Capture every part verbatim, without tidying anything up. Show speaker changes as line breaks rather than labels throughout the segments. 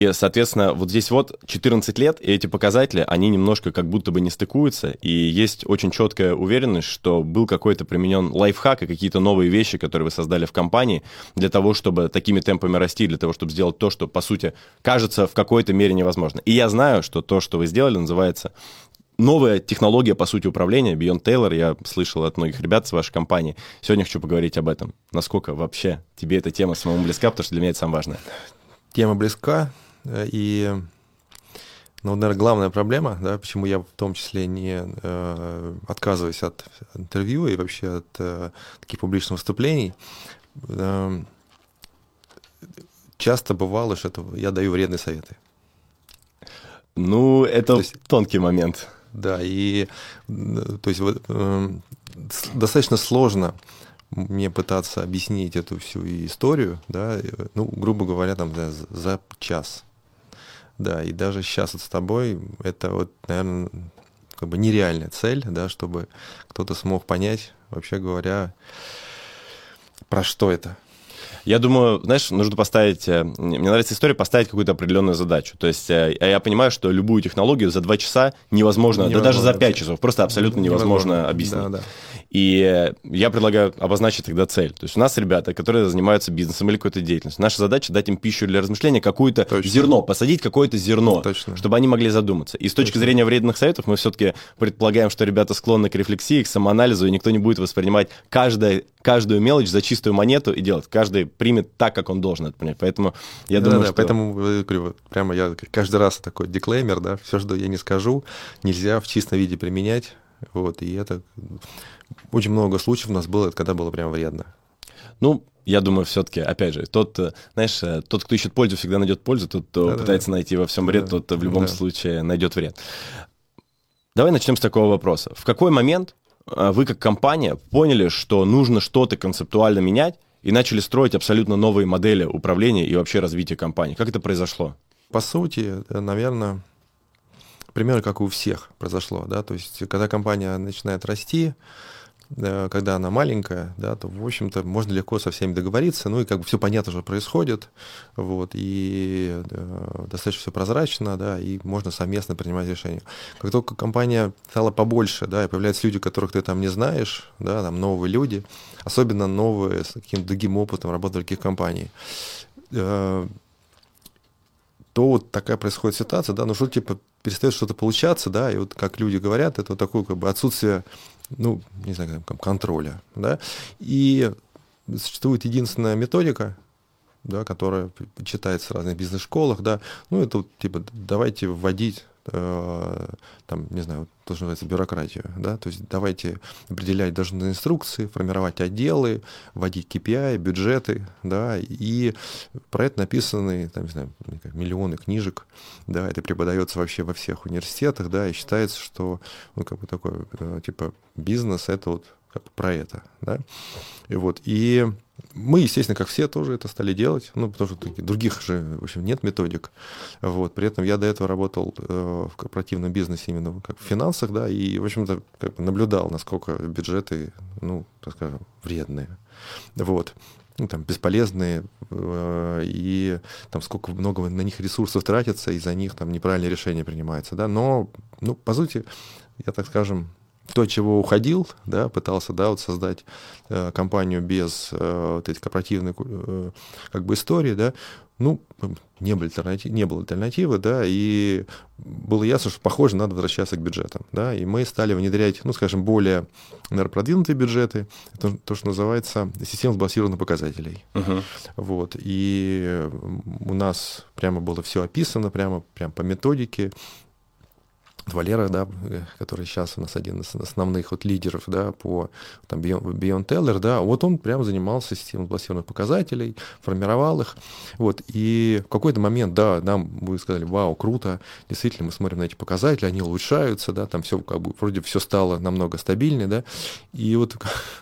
И, соответственно, вот здесь вот четырнадцать лет, и эти показатели, они немножко как будто бы не стыкуются, и есть очень четкая уверенность, что был какой-то применен лайфхак и какие-то новые вещи, которые вы создали в компании для того, чтобы такими темпами расти, для того, чтобы сделать то, что, по сути, кажется в какой-то мере невозможно. И я знаю, что то, что вы сделали, называется новая технология, по сути, управления, Beyond Taylor. Я слышал от многих ребят с вашей компании. Сегодня хочу поговорить об этом. Насколько вообще тебе эта тема самому близка, потому что для меня это самое важное.
Тема близка. И, ну, наверное, главная проблема, да, почему я в том числе не э, отказываюсь от интервью и вообще от э, таких публичных выступлений, э, часто бывало, что это я даю вредные советы.
Ну, это
есть,
тонкий момент.
Да, и то есть вот, э, достаточно сложно мне пытаться объяснить эту всю историю, да, ну, грубо говоря, там, за, за час. Да, и даже сейчас вот с тобой это вот, наверное, как бы нереальная цель, да, чтобы кто-то смог понять, вообще говоря, про что это.
Я думаю, знаешь, нужно поставить, мне нравится история, поставить какую-то определенную задачу. То есть я понимаю, что любую технологию за два часа невозможно, невозможно да даже за пять часов, просто абсолютно невозможно, невозможно объяснить. Да, да. И я предлагаю обозначить тогда цель. То есть у нас ребята, которые занимаются бизнесом или какой-то деятельностью, наша задача дать им пищу для размышления, какое-то Точно. зерно, посадить какое-то зерно, Точно. чтобы они могли задуматься. И с точки Точно. зрения вредных советов мы все-таки предполагаем, что ребята склонны к рефлексии, к самоанализу, и никто не будет воспринимать каждое, каждую мелочь за чистую монету и делать. Каждый примет так, как он должен это принять. Поэтому я да, думаю,
да,
что...
Поэтому, говорю, прямо я каждый раз такой диклеймер, да, все, что я не скажу, нельзя в чистом виде применять. Вот, и это... Очень много случаев у нас было, когда было прям вредно.
Ну, я думаю, все-таки, опять же, тот, знаешь, тот, кто ищет пользу, всегда найдет пользу, тот, кто да, пытается да. найти во всем вред, да, тот в любом да. случае найдет вред. Давай начнем с такого вопроса. В какой момент вы, как компания, поняли, что нужно что-то концептуально менять и начали строить абсолютно новые модели управления и вообще развития компании? Как это произошло?
По сути, наверное, примерно как у всех произошло, да, то есть когда компания начинает расти, когда она маленькая, да, то, в общем-то, можно легко со всеми договориться, ну и как бы все понятно уже происходит, вот, и да, достаточно все прозрачно, да, и можно совместно принимать решения. Как только компания стала побольше, да, и появляются люди, которых ты там не знаешь, да, там новые люди, особенно новые с каким-то другим опытом работы в таких компаниях, то вот такая происходит ситуация, да, ну что типа перестает что-то получаться, да, и вот как люди говорят, это вот такое как бы отсутствие, ну, не знаю, как, контроля, да, и существует единственная методика, да, которая читается в разных бизнес-школах, да, ну, это вот, типа, давайте вводить, э, там, не знаю, то, что называется бюрократию, да, то есть давайте определять должностные инструкции, формировать отделы, вводить кей пи ай, бюджеты, да, и про это написаны, там, не знаю, миллионы книжек, да, это преподается вообще во всех университетах, да, и считается, что, ну, как бы такой, типа, бизнес — это вот как бы про это, да, и вот, и мы, естественно, как все, тоже это стали делать, ну, потому что других же, в общем, нет методик, вот, при этом я до этого работал э, в корпоративном бизнесе именно как в финансах, да, и, в общем-то, как бы наблюдал, насколько бюджеты, ну, так скажем, вредные, вот, ну, там, бесполезные, э, и там сколько много на них ресурсов тратится, из-за них там неправильные решения принимаются, да, но, ну, по сути, я, так скажем, то, от чего уходил, да, пытался, да, вот создать э, компанию без э, вот этих корпоративных э, как бы историй, да, ну, не было альтернативы, не было альтернативы, да, и было ясно, что, похоже, надо возвращаться к бюджетам, да, и мы стали внедрять, ну, скажем, более, наверное, продвинутые бюджеты, это то, что называется система сбалансированных показателей, uh-huh. вот, и у нас прямо было все описано, прямо, прямо по методике. Валера, да, который сейчас у нас один из основных вот лидеров, да, по там, Beyond, Beyond Taylor, да, вот он прямо занимался системой сбалансированных показателей, формировал их, вот, и в какой-то момент, да, нам вы сказали, вау, круто, действительно, мы смотрим на эти показатели, они улучшаются, да, там все, как бы, вроде все стало намного стабильнее, да, и вот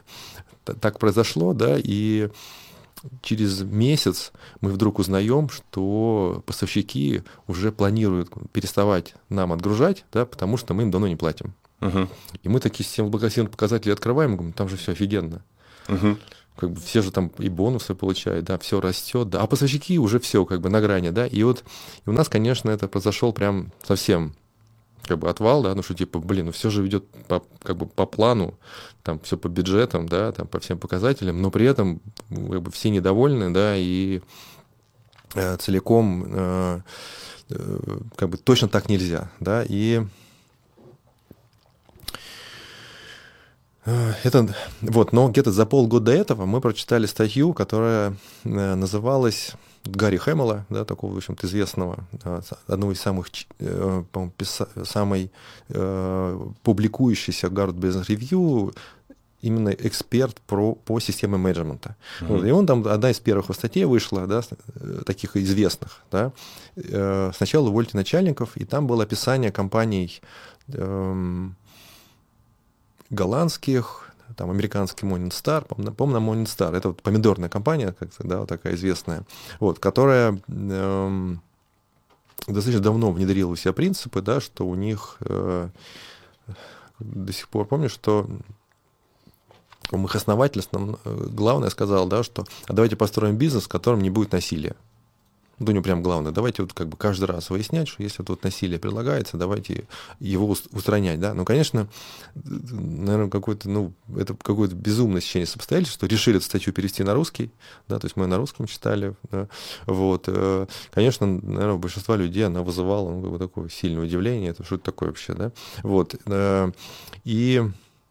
так произошло, да, и через месяц мы вдруг узнаем, что поставщики уже планируют переставать нам отгружать, да, потому что мы им давно не платим. Uh-huh. И мы такие системы сбалансированных показателей открываем и говорим, там же все офигенно. Uh-huh. как бы все же там и бонусы получают, да, все растет, да, а поставщики уже все как бы на грани, да, и вот и у нас, конечно, это произошел прям совсем как бы отвал, да, ну что типа, блин, ну все же идет по, как бы по плану, там все по бюджетам, да, там по всем показателям, но при этом как бы все недовольны, да, и э, целиком э, э, как бы точно так нельзя, да, и э, это вот, но где-то за полгода до этого мы прочитали статью, которая э, называлась Гарри Хэмилла, да, такого, в общем-то, известного, одного из самых, по-моему, самой э, публикующейся Harvard Business Review, именно эксперт про, по системе менеджмента. Mm-hmm. Вот, и он там, одна из первых статей вышла, да, таких известных, да, э, сначала увольте начальников, и там было описание компаний э, голландских, там американский Morningstar, помню, Morningstar, это вот помидорная компания, как-то, да, вот такая известная, вот, которая э, достаточно давно внедрила у себя принципы, да, что у них э, до сих пор помню, что у их основатель, главное, сказал, да, что а давайте построим бизнес, в котором не будет насилия. Ну, не прям главное. Давайте вот как бы каждый раз выяснять, что если вот насилие предлагается, давайте его устранять, да. Ну, конечно, наверное, какое-то, ну, это какое-то безумное сечение обстоятельств, что решили эту статью перевести на русский, да, то есть мы на русском читали, да, вот. Конечно, наверное, у большинства людей она вызывала, ну, как бы такое сильное удивление, это что это такое вообще, да, вот. И,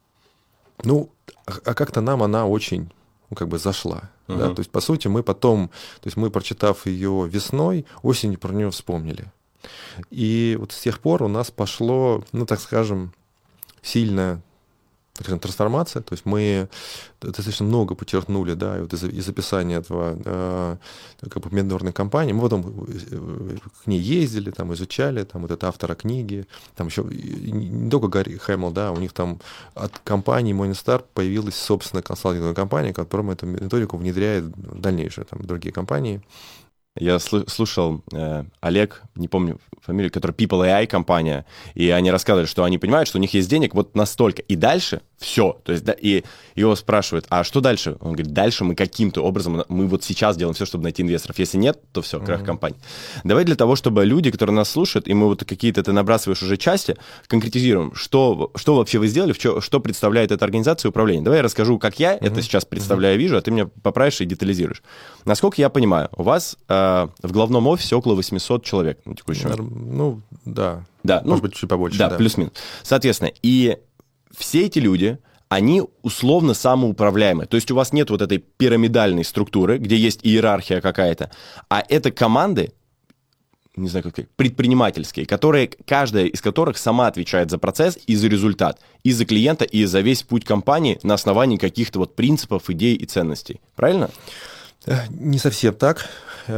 ну, а как-то нам она очень, ну, как бы зашла. Uh-huh. Да? То есть, по сути, мы потом, то есть мы, прочитав ее весной, осенью про нее вспомнили. И вот с тех пор у нас пошло, ну, так скажем, сильная, так скажем, трансформация. То есть мы достаточно много подчеркнули, да, и вот из, из описания этого э, как бы помидорной компании. Мы потом к ней ездили, там, изучали, там, вот это автора книги, там еще не только Гарри Хэмилл, да, у них там от компании Morningstar появилась собственная консалтинговая компания, которая эту методику внедряет в дальнейшие там, другие компании.
Я слушал э, Олег, не помню фамилию, которая People эй ай компания, и они рассказывали, что они понимают, что у них есть денег вот настолько, и дальше все. То есть, да, и его спрашивают, а что дальше? Он говорит, дальше мы каким-то образом, мы вот сейчас делаем все, чтобы найти инвесторов. Если нет, то все, крах mm-hmm. компании. Давай для того, чтобы люди, которые нас слушают, и мы вот какие-то, ты набрасываешь уже части, конкретизируем, что, что вообще вы сделали, что, что представляет эта организация управления. Давай я расскажу, как я mm-hmm. это сейчас представляю, mm-hmm. вижу, а ты меня поправишь и детализируешь. Насколько я понимаю, у вас э, в главном офисе около восемьсот человек на текущий момент.
Ну, да.
Да,
может
ну,
быть, чуть побольше.
Да,
да,
плюс-минус. Соответственно, и все эти люди, они условно самоуправляемые. То есть у вас нет вот этой пирамидальной структуры, где есть иерархия какая-то, а это команды, не знаю, как предпринимательские, которые, каждая из которых сама отвечает за процесс и за результат, и за клиента, и за весь путь компании на основании каких-то вот принципов, идей и ценностей. Правильно?
Не совсем так.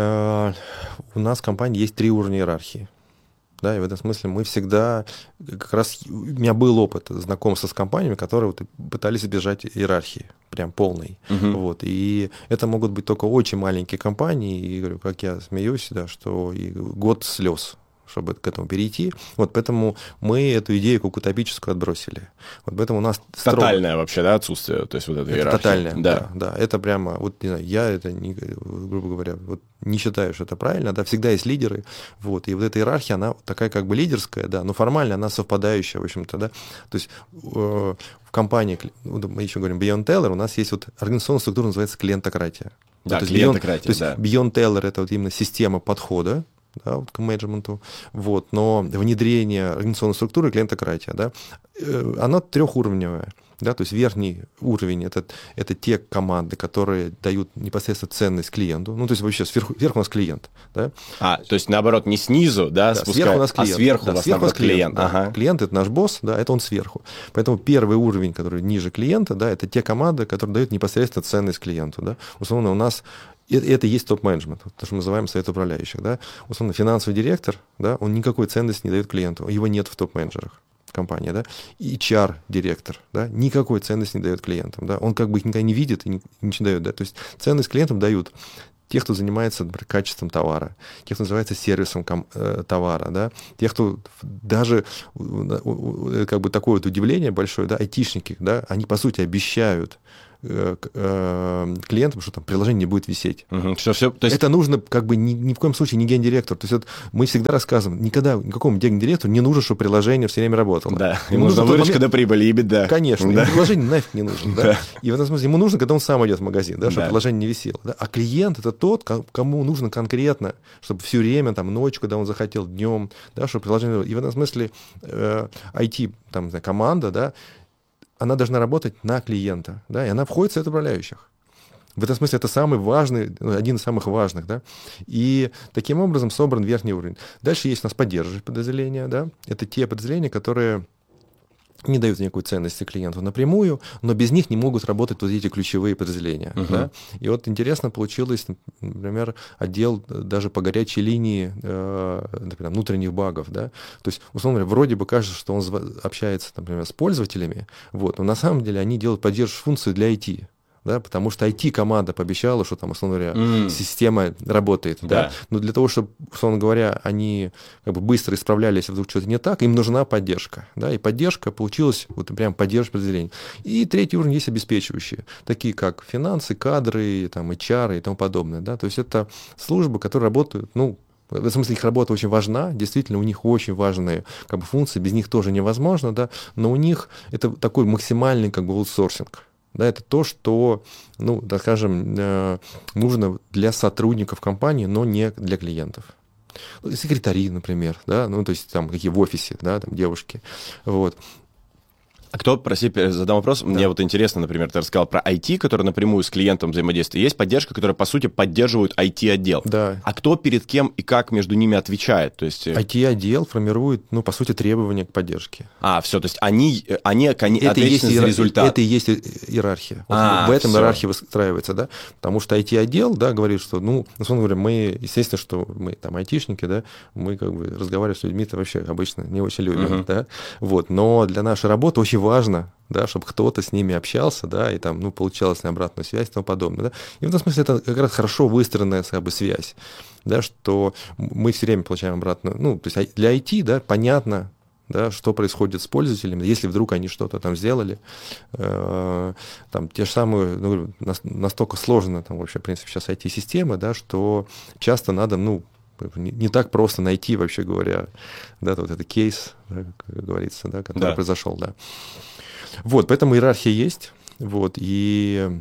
У нас в компании есть три уровня иерархии. Да, и в этом смысле мы всегда, как раз у меня был опыт знакомства с компаниями, которые вот пытались избежать иерархии, прям полной. Uh-huh. Вот, и это могут быть только очень маленькие компании, и говорю, как я смеюсь, да, что и год слез, чтобы к этому перейти. Вот поэтому мы эту идею как утопическую отбросили. Вот поэтому у нас
тотальное
строго...
вообще, да, отсутствие, то есть вот эта иерархия.
Тотальное,
да.
да, да. Это прямо, вот не знаю, я это, не, грубо говоря, вот не считаю, что это правильно, да, всегда есть лидеры, вот, и вот эта иерархия, она такая как бы лидерская, да, но формально она совпадающая, в общем-то, да, то есть э, в компании, мы еще говорим Beyond Teller, у нас есть вот организационная структура, называется клиентократия.
Да,
то
клиентократия,
есть Beyond, да. То есть Beyond Teller — это вот именно система подхода, да, вот к менеджменту, вот, но внедрение организационной структуры клиентократия, да, она трехуровневая, да, то есть верхний уровень это, это те команды, которые дают непосредственно ценность клиенту, ну, то есть вообще сверху, сверху у нас клиент, да.
А, то есть наоборот, не снизу, да,
да спускают, сверху у нас клиент,
а сверху
да,
у нас
сверху
наоборот клиент. клиент.
Да.
Ага.
Клиент — это наш босс, да, это он сверху. Поэтому первый уровень, который ниже клиента, да, это те команды, которые дают непосредственно ценность клиенту, да. Условно, у нас это и есть топ-менеджмент, то, что мы называем совет управляющих. Да? Условно, финансовый директор, да, он никакой ценности не дает клиенту, его нет в топ-менеджерах компании. Да? И эйч ар-директор, да, никакой ценности не дает клиентам. Да? Он как бы их никогда не видит и ничего не дает. Да? То есть ценность клиентам дают те, кто занимается, например, качеством товара, те, кто называется сервисом ком- э, товара, да? Те, кто даже, как бы такое вот удивление большое, да, айтишники, да, они, по сути, обещают э, э, клиентам, что там приложение не будет висеть.
Угу. Что, все, то есть...
Это нужно как бы ни, ни в коем случае не гендиректору. То есть вот мы всегда рассказываем, никогда никакому гендиректору не нужно, чтобы приложение все время работало.
Да, ему нужна выручка до прибыли и беда.
Конечно,
да.
приложение нафиг не нужно. Да? Да. И в этом смысле ему нужно, когда он сам идет в магазин, да, чтобы
да.
приложение не висело. Да? А клиент — это тот, кому нужно конкретно, чтобы все время, там, ночью, когда он захотел, днем, да, чтобы приложение... И в этом смысле э, ай ти, там, команда, да, она должна работать на клиента, да, и она входит в совет управляющих. В этом смысле это самый важный, один из самых важных, да, и таким образом собран верхний уровень. Дальше есть у нас поддерживающие подразделения, да, это те подразделения, которые не дают никакой ценности клиенту напрямую, но без них не могут работать вот эти ключевые подразделения. Uh-huh. Да? И вот интересно получилось, например, отдел даже по горячей линии, э, например, внутренних багов. Да? То есть, условно говоря, вроде бы кажется, что он общается, например, с пользователями, вот, но на самом деле они делают поддерживающие функции для ай ти. Да, потому что ай ти-команда пообещала, что там, условно говоря, mm. система работает. Да. Да? Но для того, чтобы, условно говоря, они как бы быстро исправлялись, если вдруг что-то не так, им нужна поддержка. Да? И поддержка получилась, вот прям поддержка подразделений. И третий уровень есть обеспечивающие, такие как финансы, кадры, там, эйч ар и тому подобное. Да? То есть это службы, которые работают, ну, в этом смысле их работа очень важна, действительно, у них очень важные как бы, функции, без них тоже невозможно, да? Но у них это такой максимальный как бы аутсорсинг. Да, это то, что, ну, так скажем, нужно для сотрудников компании, но не для клиентов. Секретари, например, да, ну, то есть там какие в офисе, да, там девушки, вот.
А кто, прости, задам вопрос, да. Мне вот интересно, например, ты рассказал про ай ти, который напрямую с клиентом взаимодействует. Есть поддержка, которая, по сути, поддерживает ай ти-отдел.
Да.
А кто перед кем и как между ними отвечает? То есть...
ай ти-отдел формирует, ну, по сути, требования к поддержке.
А, все, то есть они, они, они ответственны за результат.
Это и есть иерархия. Вот а, в этом все. Иерархия выстраивается, да, потому что ай ти-отдел, да, говорит, что, ну, условно говоря, мы, естественно, что мы там айтишники, да, мы как бы разговаривать с людьми-то вообще обычно не очень любим, uh-huh. да, вот, но для нашей работы очень важно, да, чтобы кто-то с ними общался, да, и там, ну, получалась обратную связь и тому подобное, да. И в этом смысле это как раз хорошо выстроенная, как бы, связь, да, что мы все время получаем обратную, ну, то есть для ай ти, да, понятно, да, что происходит с пользователями, если вдруг они что-то там сделали, э, там, те же самые, ну, настолько сложно, там, вообще, в принципе, сейчас ай ти-системы, да, что часто надо, ну, не, не так просто найти, вообще говоря, да, вот это кейс, да, как говорится, да, который да. произошел, да. Вот, поэтому иерархия есть, вот, и,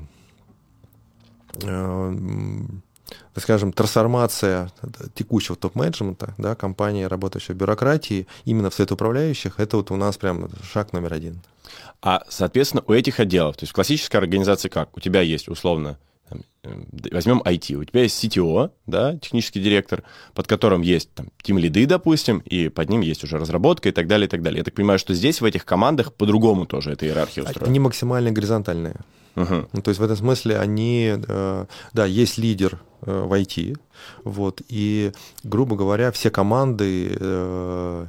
э, так скажем, трансформация текущего топ-менеджмента, да, компании, работающей в бюрократии, именно в совет управляющих, это вот у нас прям шаг номер один.
А, соответственно, у этих отделов, то есть в классической организации как? У тебя есть, условно, возьмем ай ти, у тебя есть си ти о, да, технический директор, под которым есть там тимлиды, допустим, и под ним есть уже разработка и так далее, и так далее. Я так понимаю, что здесь в этих командах по-другому тоже эта иерархия устроена.
Они максимально горизонтальные. Uh-huh. Ну, то есть в этом смысле они, э, да, есть лидер э, в ай ти, вот, и, грубо говоря, все команды э,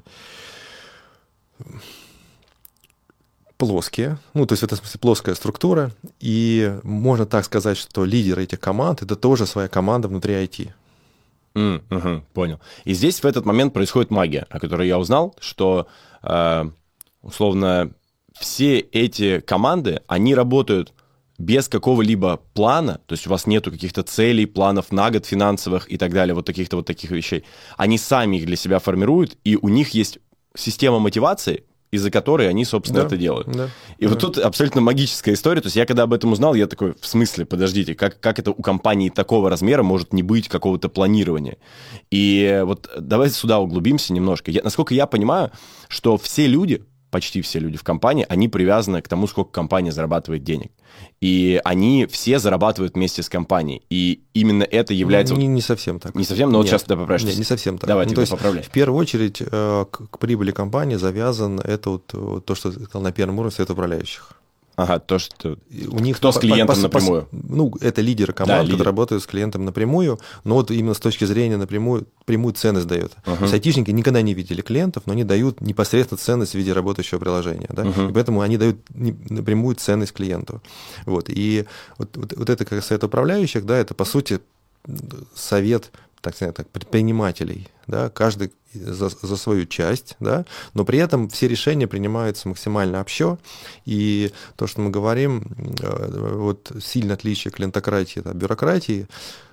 плоские, ну, то есть в этом смысле плоская структура, и можно так сказать, что лидер этих команд — это тоже своя команда внутри ай ти.
Mm, угу, понял. И здесь в этот момент происходит магия, о которой я узнал, что, э, условно, все эти команды, они работают без какого-либо плана, то есть у вас нету каких-то целей, планов на год финансовых и так далее, вот таких-то вот таких вещей. Они сами их для себя формируют, и у них есть система мотивации, из-за которой они, собственно, да, это делают. Да, и да. вот тут абсолютно магическая история. То есть я когда об этом узнал, я такой, в смысле, подождите, как, как это у компании такого размера может не быть какого-то планирования? И вот давайте сюда углубимся немножко. Я, насколько я понимаю, что все люди, почти все люди в компании, они привязаны к тому, сколько компания зарабатывает денег. И они все зарабатывают вместе с компанией. И именно это является...
Не, не совсем так.
Не совсем, но
Нет,
вот сейчас ты поправишь.
Нет, не совсем так.
Давай, ну,
то есть,
поправляй.
В первую очередь к, к прибыли компании завязан это вот, вот то, что ты сказал на первом уровне, совет управляющих.
Ага, то, что...
У них
Кто с клиентом по, по, напрямую?
По, ну, это лидеры команд, да, лидер. которые работают с клиентом напрямую, но вот именно с точки зрения напрямую, прямую ценность дает. Uh-huh. То есть айтишники никогда не видели клиентов, но они дают непосредственно ценность в виде работающего приложения. Да? Uh-huh. И поэтому они дают напрямую ценность клиенту. Вот. И вот, вот, вот это как совет управляющих, да, это, по сути, совет так сказать, так, предпринимателей, да, каждый за, за свою часть, да, но при этом все решения принимаются максимально общо, и то, что мы говорим, вот сильное отличие клиентократии от бюрократии,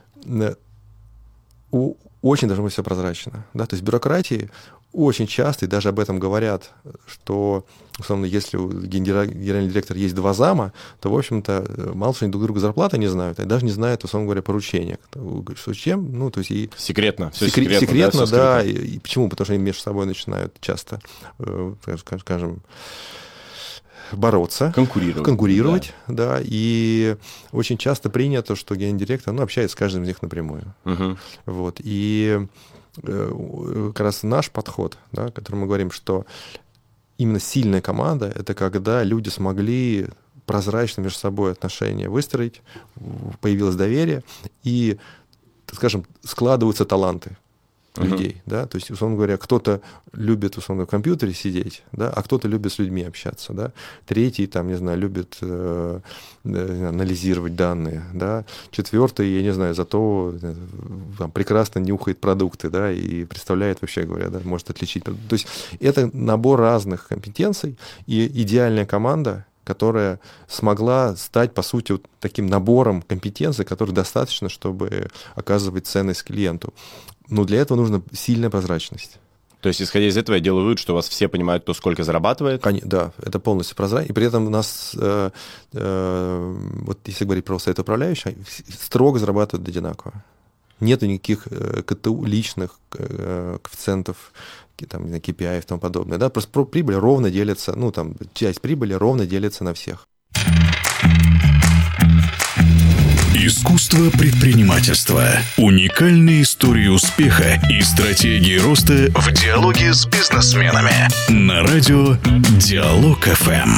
у, очень должно быть все прозрачно, да, то есть бюрократии очень часто, и даже об этом говорят, что, условно, если у генерального директора есть два зама, то, в общем-то, мало что они друг друга зарплаты не знают, и даже не знают, условно говоря, поручения. Что чем? Ну, то есть и...
Секретно. Все
секрет,
секретно,
секретно,
да.
да и, и почему? Потому что они между собой начинают часто, скажем, бороться.
Конкурировать.
Конкурировать, да. да. И очень часто принято, что гендиректор, ну, общается с каждым из них напрямую.
Угу.
Вот. И как раз наш подход, да, который мы говорим, что именно сильная команда — это когда люди смогли прозрачно между собой отношения выстроить, появилось доверие, и, так скажем, складываются таланты людей, uh-huh. да, то есть, условно говоря, кто-то любит, условно, в компьютере сидеть, да, а кто-то любит с людьми общаться, да, третий, там, не знаю, любит э, э, анализировать данные, да, четвертый, я не знаю, зато э, там, прекрасно нюхает продукты, да, и представляет, вообще говоря, да, может отличить. То есть это набор разных компетенций, и идеальная команда, которая смогла стать, по сути, вот таким набором компетенций, который достаточно, чтобы оказывать ценность клиенту. Но для этого нужна сильная прозрачность.
То есть, исходя из этого, я делаю вывод, что у вас все понимают, кто сколько зарабатывает?
Конечно, да, это полностью прозрачно. И при этом у нас, э, э, вот если говорить про совет управляющих, строго зарабатывают одинаково. Нет никаких э, КТУ личных э, коэффициентов, там, кей пи ай и тому подобное. Да? Просто прибыль ровно делится, ну, там, часть прибыли ровно делится на всех.
Искусство предпринимательства. Уникальные истории успеха и стратегии роста в диалоге с бизнесменами. На радио Диалог эф эм.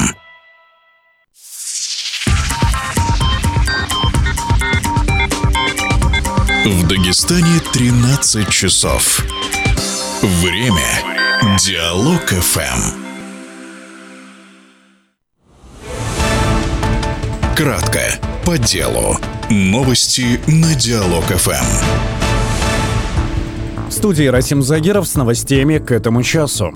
В Дагестане тринадцать часов. Время. Диалог эф эм. Кратко, по делу. Новости на Диалог эф эм.
В студии Расим Загиров с новостями к этому часу.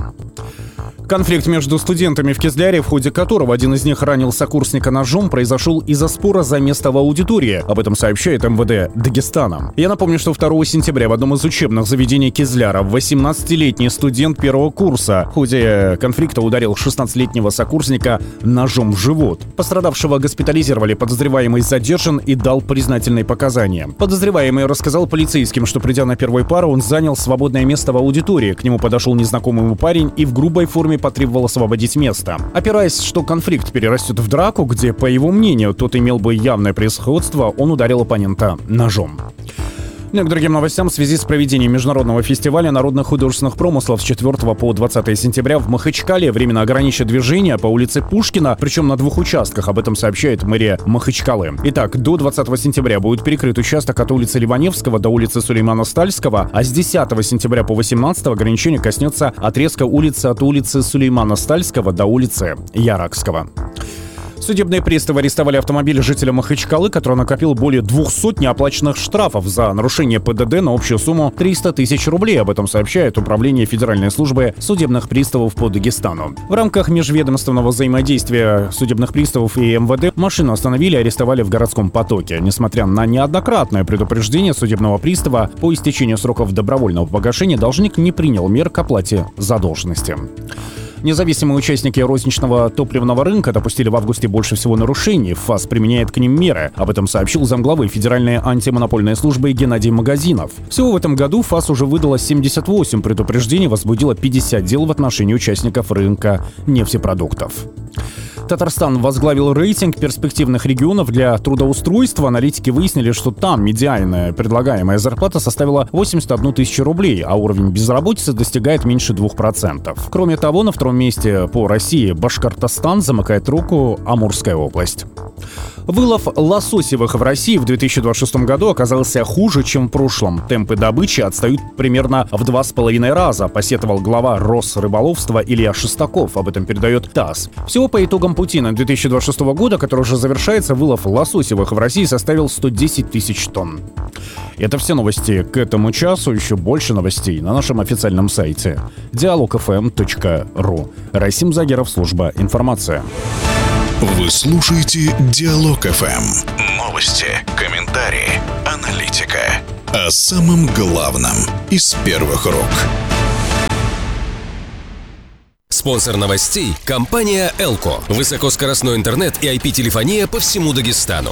Конфликт между студентами в Кизляре, в ходе которого один из них ранил сокурсника ножом, произошел из-за спора за место в аудитории. Об этом сообщает эм вэ дэ Дагестана. Я напомню, что второго сентября в одном из учебных заведений Кизляра восемнадцатилетний студент первого курса в ходе конфликта ударил шестнадцатилетнего сокурсника ножом в живот. Пострадавшего госпитализировали, подозреваемый задержан и дал признательные показания. Подозреваемый рассказал полицейским, что, придя на первую пару, он занял свободное место в аудитории. К нему подошел незнакомый ему парень и в грубой форме потребовал освободить место. Опираясь, что конфликт перерастет в драку, где, по его мнению, тот имел бы явное превосходство, он ударил оппонента ножом. Ну и к другим новостям. В связи с проведением международного фестиваля народных художественных промыслов с четвёртого по двадцатое сентября в Махачкале временно ограничат движение по улице Пушкина, причем на двух участках. Об этом сообщает мэрия Махачкалы. Итак, до двадцатого сентября будет перекрыт участок от улицы Ливаневского до улицы Сулеймана Стальского, а с десятого сентября по восемнадцатое ограничение коснется отрезка улицы от улицы Сулеймана Стальского до улицы Яракского. Судебные приставы арестовали автомобиль жителя Махачкалы, который накопил более двухсот неоплаченных штрафов за нарушение пэ дэ дэ на общую сумму триста тысяч рублей. Об этом сообщает Управление Федеральной службы судебных приставов по Дагестану. В рамках межведомственного взаимодействия судебных приставов и эм вэ дэ машину остановили и арестовали в городском потоке. Несмотря на неоднократное предупреждение судебного пристава, по истечению сроков добровольного погашения должник не принял мер к оплате задолженности. Независимые участники розничного топливного рынка допустили в августе больше всего нарушений. ФАС применяет к ним меры. Об этом сообщил замглавы Федеральной антимонопольной службы Геннадий Магазинов. Всего в этом году ФАС уже выдала семьдесят восемь предупреждений, возбудила пятьдесят дел в отношении участников рынка нефтепродуктов. Татарстан возглавил рейтинг перспективных регионов для трудоустройства. Аналитики выяснили, что там медианная предлагаемая зарплата составила восемьдесят одну тысячу рублей, а уровень безработицы достигает меньше двух процентов. Кроме того, на втором месте по России Башкортостан, замыкает руку Амурская область. Вылов лососевых в России в две тысячи двадцать шестом году оказался хуже, чем в прошлом. Темпы добычи отстают примерно в два с половиной раза, посетовал глава Росрыболовства Илья Шестаков. Об этом передает ТАСС. Всего по итогам пути на две тысячи двадцать шестого года, который уже завершается, вылов лососевых в России составил сто десять тысяч тонн. Это все новости к этому часу. Еще больше новостей на нашем официальном сайте диалог эф эм точка ру. Расим Загеров, служба информация.
Вы слушаете Диалог эф эм. Новости, комментарии, аналитика. О самом главном из первых рук.
Спонсор новостей – компания «Элко». Высокоскоростной интернет и ай пи-телефония по всему Дагестану.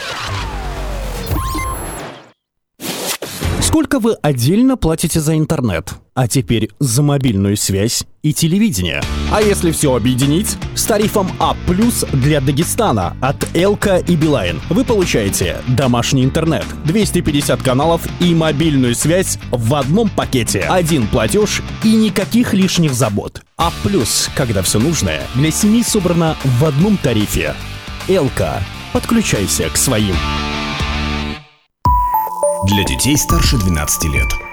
Сколько вы отдельно платите за интернет? А теперь за мобильную связь и телевидение. А если все объединить? С тарифом А плюс для Дагестана от Элко и Билайн вы получаете домашний интернет, двести пятьдесят каналов и мобильную связь в одном пакете. Один платеж и никаких лишних забот. А плюс, когда все нужное для семьи собрано в одном тарифе. Элко. Подключайся к своим.
Для детей старше двенадцати лет.